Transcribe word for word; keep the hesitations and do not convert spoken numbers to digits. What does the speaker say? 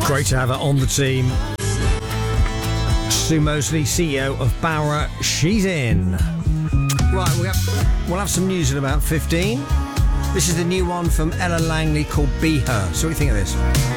Great to have her on the team. Sue Mosley, C E O of Bowra, she's in. Right, we'll have, we'll have some news in about fifteen. This is the new one from Ella Langley called Be Her. So what do you think of this?